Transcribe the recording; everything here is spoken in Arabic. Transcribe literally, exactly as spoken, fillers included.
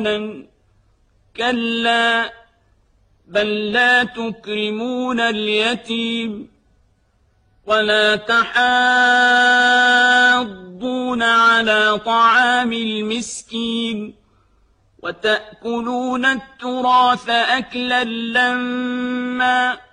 كلا بل لا تكرمون اليتيم ولا تحاضون على طعام المسكين وتأكلون التراث أكلا لما